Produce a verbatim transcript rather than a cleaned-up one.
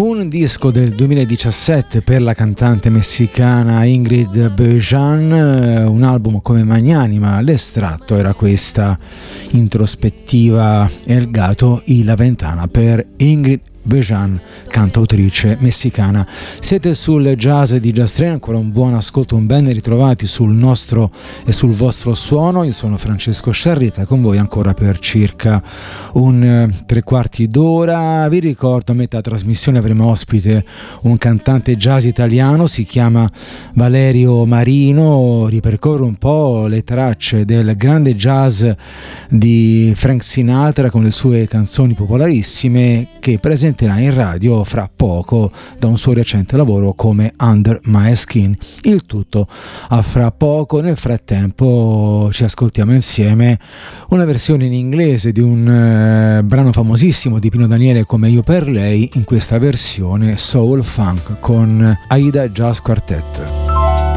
Un disco del duemiladiciassette per la cantante messicana Ingrid Bejan, un album come magnanima. L'estratto era questa introspettiva El Gato y la Ventana per Ingrid Bejan, cantautrice messicana. Siete sul Jazz di Jazz Train, ancora un buon ascolto, un ben ritrovati sul nostro e sul vostro suono. Io sono Francesco Sciarrita, con voi ancora per circa un eh, tre quarti d'ora. Vi ricordo, a metà trasmissione avremo ospite un cantante jazz italiano, si chiama Valerio Marino, ripercorre un po' le tracce del grande jazz di Frank Sinatra con le sue canzoni popolarissime, che presenta in radio fra poco da un suo recente lavoro come Under My Skin. Il tutto a fra poco. Nel frattempo ci ascoltiamo insieme una versione in inglese di un eh, brano famosissimo di Pino Daniele, Come io per lei, in questa versione soul funk con Aida Jazz Quartet.